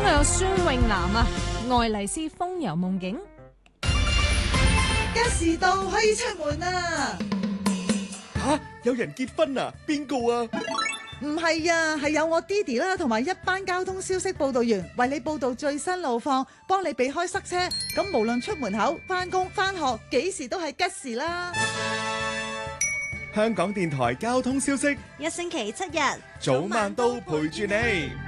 到有孫穎楠啊，愛麗絲風遊夢境。 吉時到可以出門啦！ 吓，有人結婚啊？邊個啊？ 唔係啊，係有我 Didi 啦，同埋一班交通消息報道員為你報道最新路況，幫你避開塞車。咁無論出門口、返工、返學，幾時都係吉時啦！ 香港電台交通消息， 一星期7日， 早晚都陪住你。